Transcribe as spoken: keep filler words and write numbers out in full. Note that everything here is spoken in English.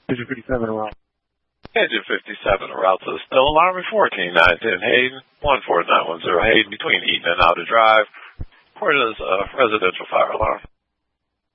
Engine fifty-seven around. Engine fifty-seven, route to the still alarm fourteen nine ten Hayden, one four nine one zero Hayden between Eaton and Outer Drive. Report is a residential fire alarm.